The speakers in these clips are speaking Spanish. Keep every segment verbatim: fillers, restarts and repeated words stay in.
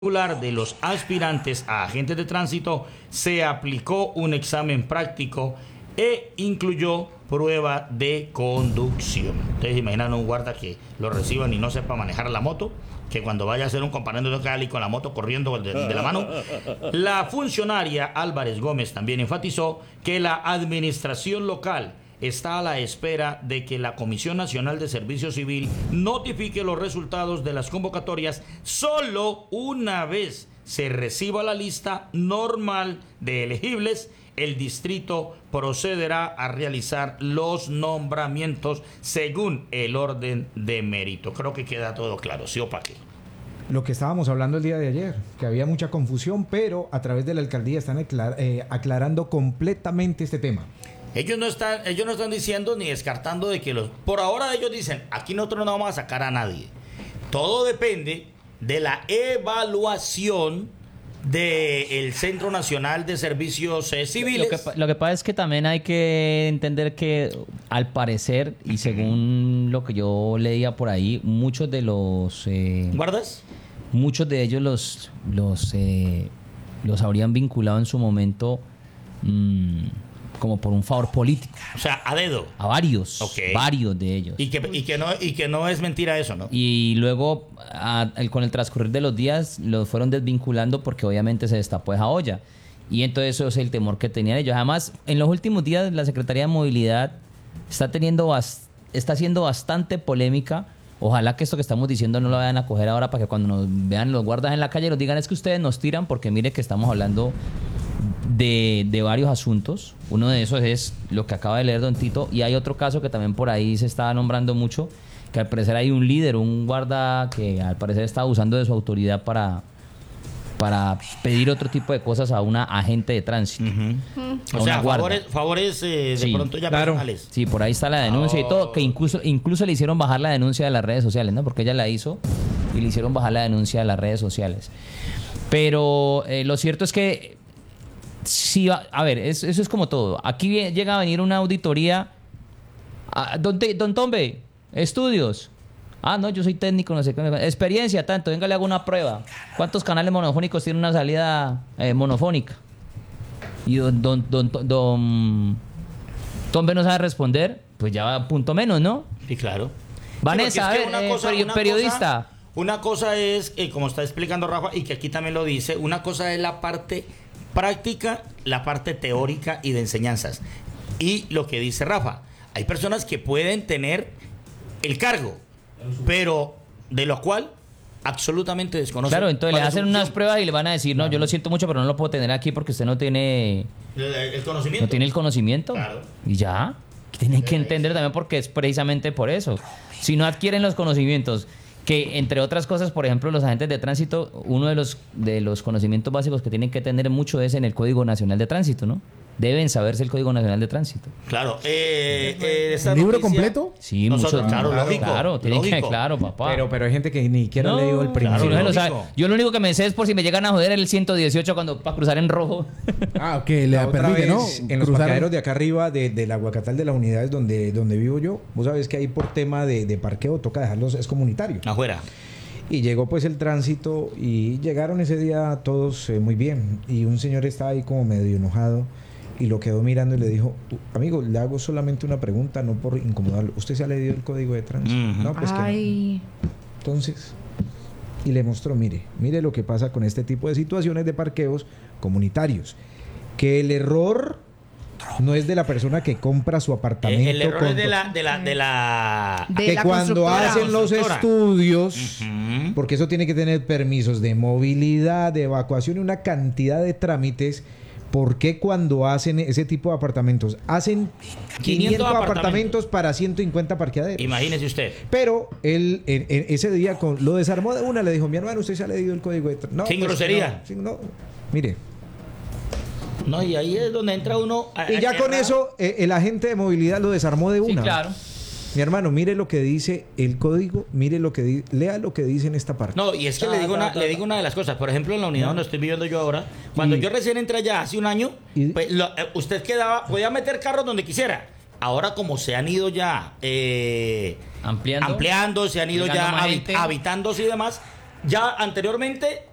de los aspirantes a agentes de tránsito se aplicó un examen práctico e incluyó prueba de conducción. Ustedes imaginan un guarda que lo reciban y no sepa manejar la moto, que cuando vaya a hacer un comparendo de Cali con la moto corriendo de, de la mano. La funcionaria Álvarez Gómez también enfatizó que la administración local está a la espera de que la Comisión Nacional de Servicio Civil notifique los resultados de las convocatorias solo una vez se reciba la lista normal de elegibles. El distrito procederá a realizar los nombramientos según el orden de mérito. Creo que queda todo claro, ¿sí o pa' qué? Lo que estábamos hablando el día de ayer, que había mucha confusión, pero a través de la alcaldía están aclar- eh, aclarando completamente este tema. Ellos no están, ellos no están diciendo ni descartando de que los... Por ahora ellos dicen, aquí nosotros no vamos a sacar a nadie. Todo depende de la evaluación del Centro Nacional de Servicios eh, Civiles. Lo que, lo que pasa es que también hay que entender que, al parecer, y según lo que yo leía por ahí, muchos de los... Eh, ¿Guardas? Muchos de ellos los, los, eh, los habrían vinculado en su momento... Mmm, como por un favor político. O sea, a dedo. A varios. Okay. Varios de ellos. Y que, y que, no, y que no es mentira eso, ¿no? Y luego, a, el, con el transcurrir de los días, los fueron desvinculando porque obviamente se destapó esa olla. Y entonces eso es el temor que tenían ellos. Además, en los últimos días, la Secretaría de Movilidad está teniendo bast- está haciendo bastante polémica. Ojalá que esto que estamos diciendo no lo vayan a coger ahora para que cuando nos vean los guardas en la calle nos digan es que ustedes nos tiran, porque mire que estamos hablando de, de varios asuntos. Uno de esos es lo que acaba de leer don Tito, y hay otro caso que también por ahí se está nombrando mucho, que al parecer hay un líder, un guarda que al parecer está abusando de su autoridad para, para pedir otro tipo de cosas a una agente de tránsito. Uh-huh. O sea, favores, favores eh, de sí, pronto ya claro. personales. Sí, por ahí está la denuncia oh. y todo, que incluso, incluso le hicieron bajar la denuncia de las redes sociales, ¿no? Porque ella la hizo y le hicieron bajar la denuncia de las redes sociales. Pero eh, lo cierto es que sí, a, a ver, es, eso es como todo. Aquí llega a venir una auditoría. A, don, don Tombe, estudios. Ah, no, yo soy técnico, no sé qué. Experiencia, tanto. Venga, le hago una prueba. ¿Cuántos canales monofónicos tiene una salida eh, monofónica? Y don, don, don, don, don Tombe no sabe responder, pues ya va punto menos, ¿no? Sí, claro. Vanessa, sí, es a ver, una eh, cosa, peri- una periodista. Cosa, una cosa es, eh, como está explicando Rafa, y que aquí también lo dice, una cosa es la parte práctica, la parte teórica y de enseñanzas. Y lo que dice Rafa, hay personas que pueden tener el cargo, pero de lo cual absolutamente desconocen. Claro, entonces le hacen unas pruebas y le van a decir, no, yo lo siento mucho, pero no lo puedo tener aquí porque usted no tiene el, el conocimiento. No tiene el conocimiento. Claro. Y ya, tienen que entender también porque es precisamente por eso. Si no adquieren los conocimientos, que entre otras cosas, por ejemplo, los agentes de tránsito, uno de los de los conocimientos básicos que tienen que tener mucho es en el Código Nacional de Tránsito, ¿no? Deben saberse el Código Nacional de Tránsito. Claro. Eh, eh, ¿El libro noticia, completo? Sí, nosotros, mucho. Claro, claro, lógico. Claro, tienen lógico. que, claro, papá. Pero, pero hay gente que ni siquiera no, ha leído el primero. Claro, Claro, no, o sea, yo lo único que me sé es por si me llegan a joder el ciento dieciocho cuando para cruzar en rojo. Ah, que le la permite, ¿no? En los parqueaderos de acá arriba de, de la Aguacatal de las unidades donde, donde vivo yo, vos sabés que ahí por tema de, de parqueo toca dejarlos, es comunitario. Afuera. Y llegó pues el tránsito y llegaron ese día todos eh, muy bien. Y un señor estaba ahí como medio enojado y lo quedó mirando y le dijo, amigo, le hago solamente una pregunta, no por incomodarlo. ¿Usted se ha leído el código de tránsito? Uh-huh. No, pues Ay. que no. Entonces, y le mostró, mire, mire lo que pasa con este tipo de situaciones de parqueos comunitarios. Que el error no es de la persona que compra su apartamento. El error con es de la... De la, de la... De que la cuando constructora. hacen los Constructora. estudios, Uh-huh. porque eso tiene que tener permisos de movilidad, de evacuación y una cantidad de trámites. ¿Por qué cuando hacen ese tipo de apartamentos hacen quinientos apartamentos, apartamentos para ciento cincuenta parqueaderos? Imagínese usted. Pero él en, en ese día con, lo desarmó de una, le dijo, mi hermano, usted se ha leído el código de tránsito. No, Sin pues, grosería. No, sin- no. Mire. No, y ahí es donde entra uno... A, Y ya a- con a- eso, eh, el agente de movilidad lo desarmó de Sí, una. claro. Mi hermano, mire lo que dice el código, mire lo que di- lea lo que dice en esta parte. No, y es que le digo una, le digo una de las cosas. Por ejemplo, en la unidad donde estoy viviendo yo ahora, cuando Y- yo recién entré allá hace un año, y- pues, lo- eh, usted quedaba, podía meter carros donde quisiera. Ahora, como se han ido ya eh, Ampliando. ampliando, se han ido Llegando ya más habi- gente. habitándose y demás, ya anteriormente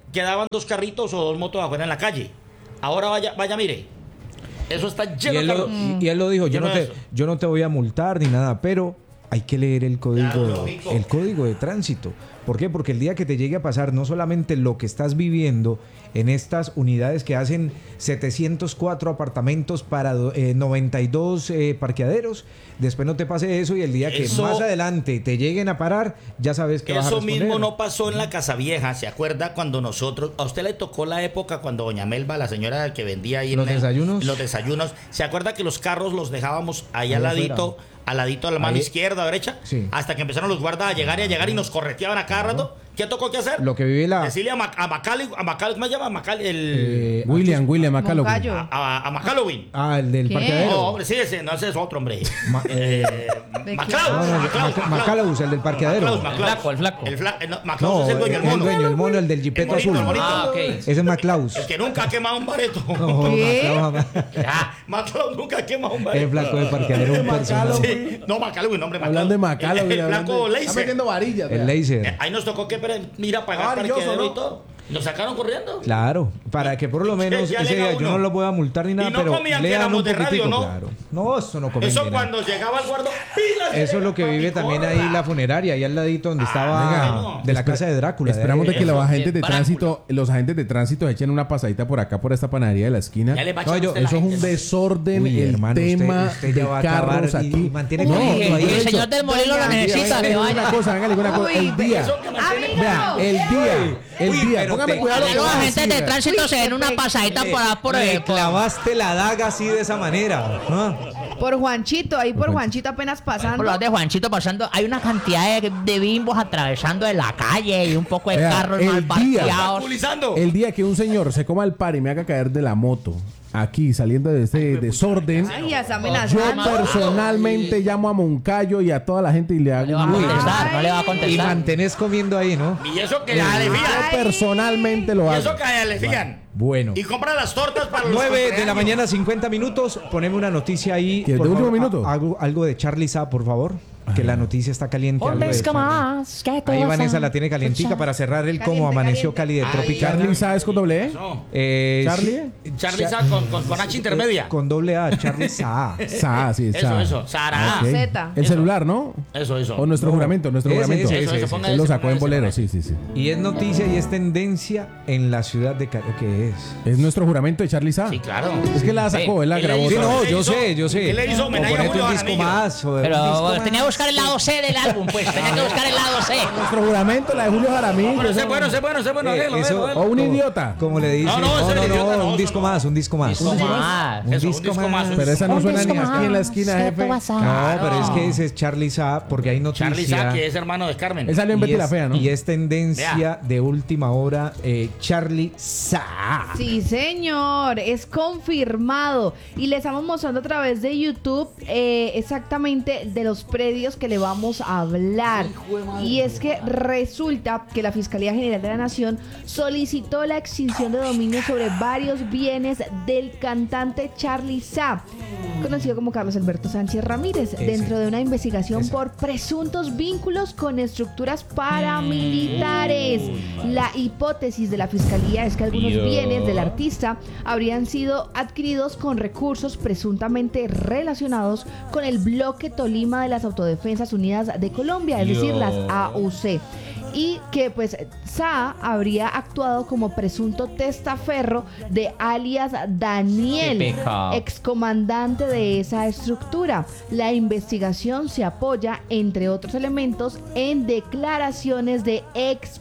quedaban dos carritos o dos motos afuera en la calle. Ahora vaya, vaya, mire. Eso está lleno Y él, de lo, carros. y- y él lo dijo, yo Lleno no, de te, eso. yo no te voy a multar ni nada, pero hay que leer el código, Claro, lógico. el código de tránsito. ¿Por qué? Porque el día que te llegue a pasar no solamente lo que estás viviendo en estas unidades que hacen setecientos cuatro apartamentos para do- eh, noventa y dos eh, parqueaderos, después no te pase eso y el día que Eso- más adelante te lleguen a parar, ya sabes que vas a Eso responder. mismo no pasó en la Casa Vieja. ¿Se acuerda cuando nosotros... A usted le tocó la época cuando doña Melba, la señora que vendía ahí... en ¿Los el- desayunos? Los desayunos. ¿Se acuerda que los carros los dejábamos ahí al Ahí ladito? Al ladito a la mano Ahí- izquierda, derecha. Sí. Hasta que empezaron los guardas a llegar y a llegar y nos correteaban a cada rato. ¿Qué tocó que hacer? Lo que vive la... Decirle a, Mac a Macaulay, a Macaulay, ¿cómo se llama? Macaulay, el... eh, William, William, acá lo Moncayo. a, a, a Macallowin. ah, el del ¿Qué? parqueadero. No, hombre, sí, ese, no, ese es otro, hombre. Ma- eh, ¿De Maclaus, No, no, Maclaus, Mac- Macalaus, el del parqueadero. Maclaus, El Maclaus. flaco, el flaco. El fla- eh, no, Maclaus No, es el dueño, el mono. dueño, el mono, el del El jipeto monito, azul. el monito. Ah, ok. Ese es Maclaus. El que nunca ha quemado un bareto. No, ¿Qué? Maclaus, Ya, Maclaus nunca ha quemado un el bareto. flaco de parqueadero, un personaje. Sí, no, Macallowin, nombre Maclaus. Hablando de Macalo, El, el flaco Está Laser. metiendo varillas. El vea. Eh, laser. Ahí nos tocó que pero, mira pagar Varilloso, parqueadero ¿no? y todo. Nos sacaron corriendo. Claro, para que por lo menos Ya ese alega día yo uno. no lo voy a multar ni nada, Y no pero comían que lean éramos un de radio, poquitico, ¿no? claro. No, eso no comen Eso ni cuando llegaba el guardo, pilas. Eso es lo que vive también ahí la funeraria, ahí al ladito donde estaba venga. de la casa de Drácula. Esperamos de que Eso, los agentes de Drácula. tránsito, los agentes de tránsito echen una pasadita por acá por esta panadería de la esquina. Ya le va a No, echar yo- usted la Eso es un gente. desorden Uy, el hermano, usted- tema usted ya de va a acabar carros y- aquí. y mantiene No, conmigo no, ahí. de el hecho, señor del molino lo Venga, necesita. venga, Que venga, una vaya. cosa, hágale una cosa. El día, Eso que mantiene- vea, el día, el Uy, día, pero póngame te- cuidado lo que Los va a agentes decir, de vea. tránsito se den una pasadita por ahí por Le el... por- clavaste la daga así de esa manera. ¿Ah? Por Juanchito, ahí por Por Juanchito apenas pasando. Por los de Juanchito pasando, hay una cantidad de, de bimbos atravesando de la calle y un poco de Vea, carros el mal día- parqueados. Pulizando. El día que un señor se coma el par y me haga caer de la moto, aquí saliendo de este desorden, Ay, ya está yo amenazando. personalmente llamo a Moncayo y a toda la gente y le No le va a hago un... contestar, no le va a Y contestar. mantenés comiendo ahí, ¿no? Y eso que la le Yo fían. personalmente lo Y hago. eso que le fían. Bueno. Y compra las tortas para los nueve de la cumpleaños. mañana, cincuenta minutos. Poneme una noticia ahí. ¿Qué, por de último favor. minuto? A- Algo, algo de Charlie Sa, por favor. Que la noticia está caliente. Un algo de disco Charlie. más, que te Ahí vas Vanessa a la tiene calientica escuchar. para cerrar el Caliente, como amaneció caliente. Cali de Ay, Tropical. Charlie sabes con doble E. No. Eh, Charlie. sí, Charlie Cha- Sa con, con, con H intermedia. Con doble A, Charlie Sa. Sa, sí, Eso, Sa. eso. Sara. Ok. Z. El Eso. celular, ¿no? Eso, eso. O nuestro No. juramento, nuestro Ese, juramento. ese, Eso, ese, eso, ponga Él lo ese, sacó ponga en ese, bolero, ponga sí, sí, sí. Y es noticia y es tendencia en la ciudad de Cali. ¿Qué es? Es nuestro juramento de Charlie Sa. Sí, claro. Es que la sacó, él la Él le grabó. hizo- Sí, no, él yo hizo- sé, yo sé. él le hizo O homenaje a ponete Julio un disco Jaramillo. más. O un Pero disco bueno, más. tenía que buscar el lado C del álbum, pues. Tenía que buscar el lado C. Nuestro juramento, la de Julio Jaramillo. Pero ese eso- bueno, ese bueno, ese bueno. Eh, Déjelo, eso- déjelo, déjelo. O un como- idiota. Como le dicen. No, no, No, ese no, es no, idiota, no, un eso disco no. más, un disco más. Disco más. Un Eso, un disco disco más. más. Pero esa no Un suena disco ni aquí en la más, esquina, que jefe. te vas a- No, pero es que ese es Charlie Sa, porque hay noticia. Charlie Sa, que es hermano de Carmen. Él salió en y Betty es, la Fea, ¿no? y es tendencia Vea. de última hora, eh, Charlie Sa. Sí, señor, es confirmado. Y le estamos mostrando a través de YouTube eh, exactamente de los predios que le vamos a hablar. Y es que resulta que la Fiscalía General de la Nación solicitó la extinción de dominio sobre varios bienes del cantante Charlie Sa, conocido como Carlos Alberto Sánchez Ramírez, Ese. dentro de una investigación Ese. por presuntos vínculos con estructuras paramilitares. La hipótesis de la Fiscalía es que algunos bienes del artista habrían sido adquiridos con recursos presuntamente relacionados con el bloque Tolima de las Autodefensas Unidas de Colombia, es decir, las A U C. Y que pues Sa habría actuado como presunto testaferro de alias Daniel, Qué pecado. excomandante de esa estructura. La investigación se apoya, entre otros elementos, en declaraciones de ex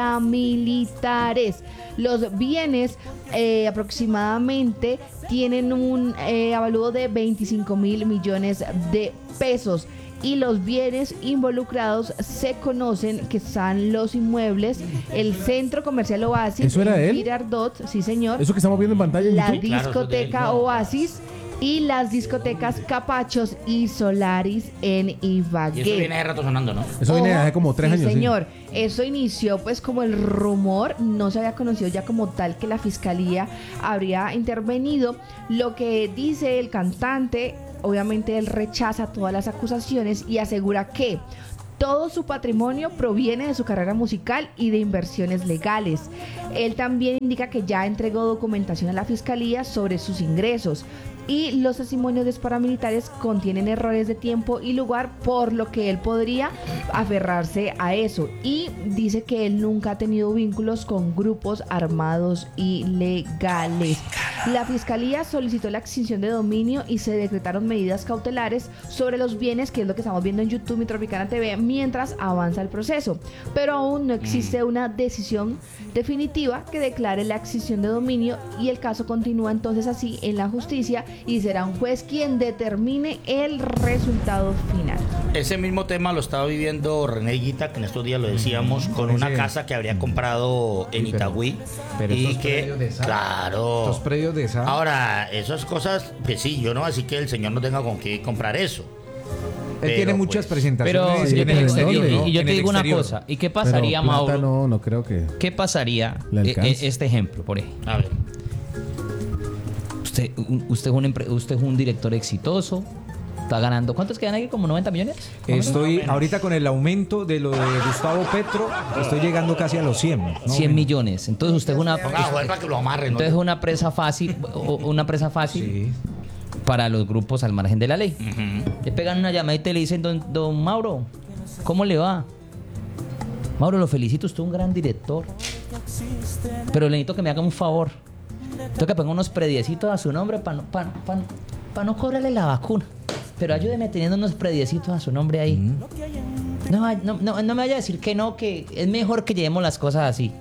paramilitares. Los bienes eh, aproximadamente tienen un eh, avalúo de veinticinco mil millones de pesos. Y los bienes involucrados se conocen, que son los inmuebles, el centro comercial Oasis, ¿Eso era en de él? Girardot, sí señor, Eso que estamos viendo en pantalla en la YouTube. Claro, eso discoteca de él, no. Oasis y las discotecas Capachos y Solaris en Y Ibagué. eso viene de rato sonando, ¿no? Eso viene de Ojo, hace como tres sí, años. sí. señor. Eso inició pues como el rumor, no se había conocido ya como tal que la fiscalía habría intervenido. Lo que dice el cantante, obviamente él rechaza todas las acusaciones y asegura que todo su patrimonio proviene de su carrera musical y de inversiones legales. Él también indica que ya entregó documentación a la fiscalía sobre sus ingresos y los testimonios de paramilitares contienen errores de tiempo y lugar, por lo que él podría aferrarse a eso. Y dice que él nunca ha tenido vínculos con grupos armados ilegales. La fiscalía solicitó la extinción de dominio y se decretaron medidas cautelares sobre los bienes, que es lo que estamos viendo en YouTube y Tropicana T V, mientras avanza el proceso. Pero aún no existe una decisión definitiva que declare la extinción de dominio y el caso continúa entonces así en la justicia y será un juez quien determine el resultado final. Ese mismo tema lo estaba viviendo René Guita, que en estos días lo decíamos, mm, con una sí. casa que habría comprado en sí, pero, Itagüí. Pero y estos que, predios de S A. claro. Estos predios de S A. Ahora, esas cosas, pues sí, yo no, así que el señor no tenga con qué comprar eso. Él Pero, tiene muchas pues, presentaciones pero en yo el te, exterior. y, ¿no? y yo En te el digo una exterior. cosa. ¿Y qué pasaría, Pero plata Mauro? no, no creo que. ¿Qué pasaría Le eh, alcance. eh, este ejemplo, por ejemplo? A ver. Usted, un- usted, es un, empre- usted es un director exitoso, está ganando. ¿Cuántos quedan aquí? ¿Como noventa millones? ¿Más o menos? Estoy ahorita con el aumento de lo de Gustavo Petro, estoy llegando casi a los cien. ¿no? cien millones. Entonces usted es una, Ponga a jugar para que lo amarren. entonces es una presa fácil, o- una presa fácil Sí. para los grupos al margen de la ley. Ujú. Le pegan una llamadita y le dicen, don, don Mauro, ¿cómo le va? Mauro, lo felicito, usted es un gran director. Pero le necesito que me haga un favor. Tengo que poner unos prediecitos a su nombre para no, pa- pa- pa no cobrarle la vacuna. Pero ayúdeme teniendo unos prediecitos a su nombre ahí. No, va- no, no, no me vaya a decir que no, que es mejor que llevemos las cosas así.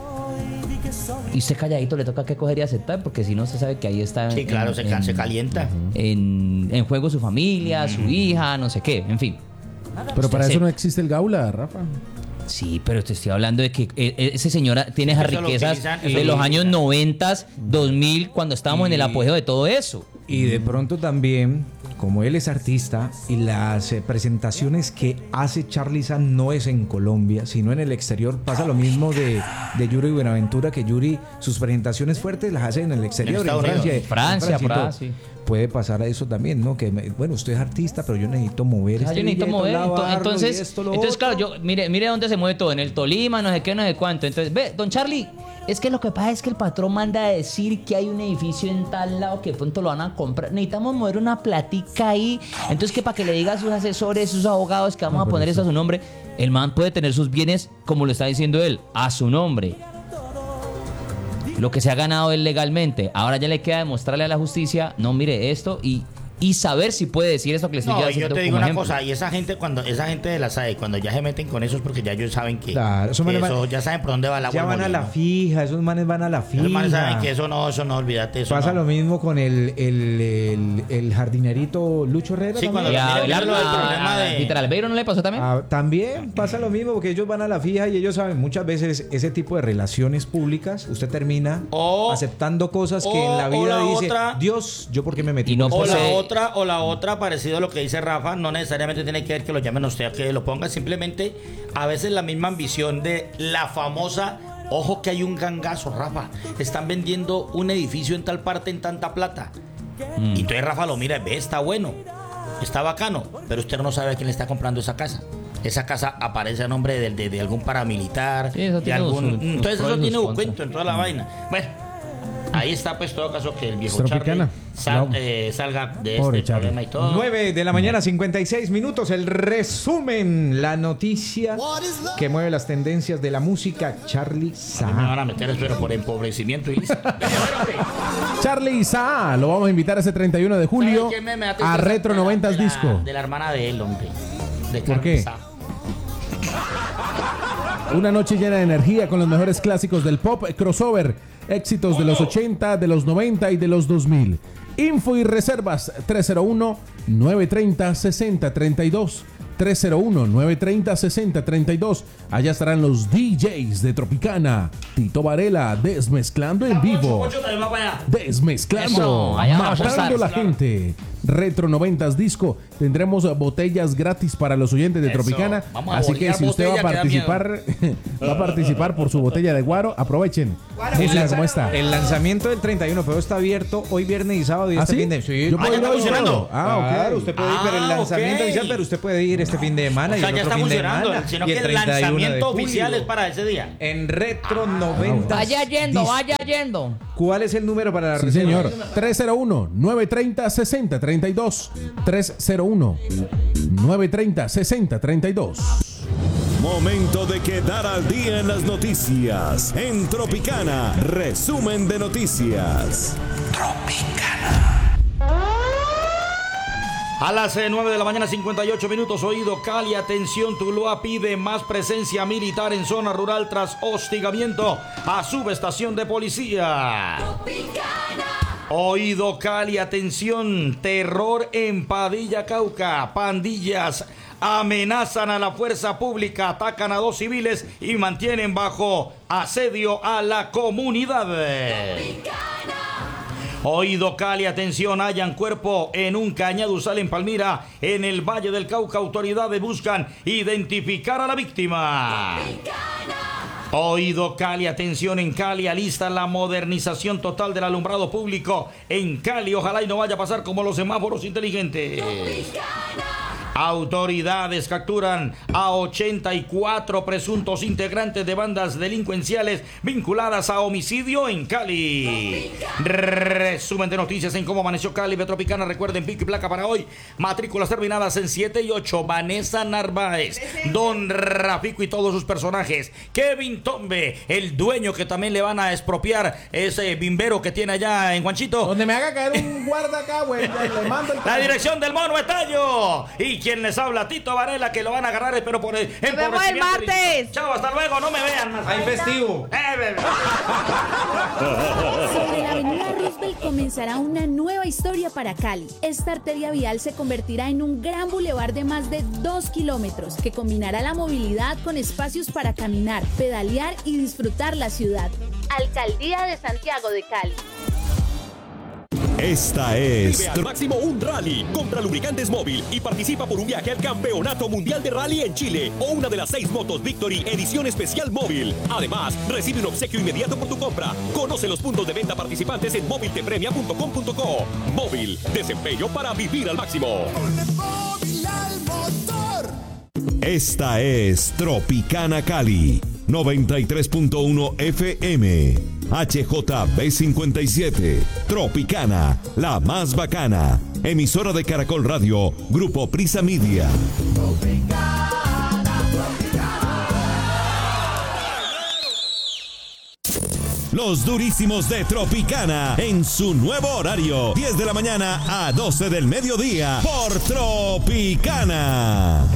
Y usted calladito le toca que coger y aceptar, porque si no, usted sabe que ahí está. Sí, en- claro, se, en- can- se calienta. en, en juego su familia, su hija, no sé qué, en fin. Pero para Usted eso no acepta. existe el Gaula, Rafa. Sí, pero te estoy hablando de que eh, eh, ese señor tiene esas Eso lo riquezas utilizan, eso de lo los años utilizan. noventa, dos mil, cuando estábamos en el apogeo de todo eso. Y de pronto también, como él es artista y las eh, presentaciones que hace Charly San no es en Colombia, sino en el exterior, pasa lo mismo de, de Yuri Buenaventura, que Yuri sus presentaciones fuertes las hace en el exterior, en, Estados Francia. Unidos. en Francia, y por todo. ahí, sí. Puede pasar a eso también, ¿no? Que, me- bueno, usted es artista, pero yo necesito mover Ah, este yo necesito billete, mover. ento- lavarlo y Entonces, esto, lo entonces otro. claro, yo, mire, mire dónde se mueve todo, en el Tolima, no sé qué, no sé cuánto. Entonces, ve, don Charlie, es que lo que pasa es que el patrón manda a decir que hay un edificio en tal lado que de pronto lo van a comprar. Necesitamos mover una platica ahí. Entonces, que para que le diga a sus asesores, sus abogados que vamos a poner eso a su nombre, el man puede tener sus bienes, como lo está diciendo él, a su nombre. Lo que se ha ganado él legalmente. Ahora ya le queda demostrarle a la justicia, no, mire esto y, y saber si puede decir esto que le estoy No, y diciendo yo te como digo una ejemplo. cosa, y esa gente cuando esa gente de la S A E, cuando ya se meten con eso es porque ya ellos saben que, Claro, esos que manes van- eso, ya saben por dónde va el agua. Ya al van a la molino. fija, esos manes van a la fija. Esos manes saben que eso no, eso no, olvídate eso. Pasa no. lo mismo con el, el, el, el jardinerito Lucho Herrera. Sí, también. cuando Y a Mira, mira Abelardo, lo del a- problema a de- Víctor Albeiro no le pasó también. Ah, también pasa lo mismo porque ellos van a la fija y ellos saben muchas veces ese tipo de relaciones públicas usted termina O- aceptando cosas que o- en la o vida la dice otra- Dios, yo por qué me metí Y no con O esta la posee- otra, o la otra, parecido a lo que dice Rafa, no necesariamente tiene que ver que lo llamen a usted a que lo ponga, simplemente a veces la misma ambición de la famosa, ojo que hay un gangazo, Rafa, están vendiendo un edificio en tal parte en tanta plata. Y entonces Rafa lo mira y ve, está bueno, está bacano, pero usted no sabe a quién le está comprando esa casa. Esa casa aparece a nombre de, de- de algún paramilitar, Sí, eso de tiene algún... sus- sus entonces pros y eso sus tiene un contras. cuento en toda la vaina. Bueno, ahí está pues todo caso que el viejo Tropicana. Charly sal- No. eh, salga de Pobre este Charly. problema y todo. nueve de la mañana, cincuenta y seis minutos. El resumen, la noticia que mueve las tendencias de la música. Charly Me Sa. van a meter, espero, por empobrecimiento y listo. Charly Sa, lo vamos a invitar ese treinta y uno de julio ¿Sabe qué me- me da a tristeza? Retro De la- noventas de la- Disco. De la hermana de él, hombre. De ¿Por Carmen qué? Sá. Una noche llena de energía con los mejores clásicos del pop crossover, éxitos de los ochenta, de los noventa y de los dos mil. Info y reservas tres cero uno, nueve tres cero, seis cero tres dos. tres cero uno, nueve tres cero, seis cero tres dos. Allá estarán los D Js de Tropicana. Tito Varela desmezclando en vivo. Pocho, también va para allá. Desmezclando, Eso, allá vamos a matando estar. la gente. Retro noventas Disco. Tendremos eh, botellas gratis para los oyentes de Eso, Tropicana. vamos a Así que bolear si usted va a botella, que da participar, va a participar por su botella de guaro, aprovechen. Música como esta. El lanzamiento del treinta y uno, pero está abierto hoy viernes y sábado y ¿Ah, este sí? fin de- sí. Yo Ah, puedo ya ir está hoy, funcionando. claro. Ah, ok. Claro, usted puede ir, pero el Ah, lanzamiento ok. inicial, pero usted puede ir este fin de semana O y sea, el ya otro está fin de funcionando, semana. sino y que el treinta y uno de lanzamiento julio. oficial es para ese día. En Retro noventa. Vaya yendo, Dis- vaya yendo. ¿Cuál es el número para la Sí, reserva? señor. tres cero uno, nueve tres cero, seis cero tres dos. tres cero uno, nueve tres cero, seis cero tres dos. Momento de quedar al día en las noticias. En Tropicana, resumen de noticias. A las eh, nueve de la mañana, cincuenta y ocho minutos, oído Cali, atención, Tuluá pide más presencia militar en zona rural tras hostigamiento a subestación de policía. Oído Cali, atención, terror en Padilla, Cauca, pandillas amenazan a la fuerza pública, atacan a dos civiles y mantienen bajo asedio a la comunidad. Oído Cali, atención, hallan cuerpo en un cañaduzal en Palmira, en el Valle del Cauca. Autoridades buscan identificar a la víctima. Oído Cali, atención, en Cali alistan la modernización total del alumbrado público en Cali. Ojalá y no vaya a pasar como los semáforos inteligentes. Autoridades capturan a ochenta y cuatro presuntos integrantes de bandas delincuenciales vinculadas a homicidio en Cali. Resumen de noticias en cómo amaneció Cali. Tropicana, recuerden, pico y placa para hoy. Matrículas terminadas en siete y ocho. Vanessa Narváez, Don Rafico y todos sus personajes. Kevin Tombe, el dueño que también le van a expropiar ese bimbero que tiene allá en Juanchito. Donde me haga caer un guarda acá, güey. Le mando el La dirección del Mono Estaño. Y quien les habla, Tito Varela, que lo van a agarrar, espero por el Nos vemos el martes. Chao, hasta luego, no me vean más. Hay festivo. Eh, bebé. Sobre la avenida Roosevelt comenzará una nueva historia para Cali. Esta arteria vial se convertirá en un gran bulevar de más de dos kilómetros que combinará la movilidad con espacios para caminar, pedalear y disfrutar la ciudad. Alcaldía de Santiago de Cali. Esta es Vive al máximo un rally. Compra lubricantes móvil y participa por un viaje al Campeonato Mundial de Rally en Chile o una de las seis motos Victory edición especial móvil. Además, recibe un obsequio inmediato por tu compra. Conoce los puntos de venta participantes en móvil te premia punto com punto co. Móvil, desempeño para vivir al máximo. Esta es Tropicana Cali, noventa y tres punto uno F M, H J B cincuenta y siete, Tropicana, la más bacana, emisora de Caracol Radio, Grupo Prisa Media. Los durísimos de Tropicana en su nuevo horario, diez de la mañana a doce del mediodía por Tropicana.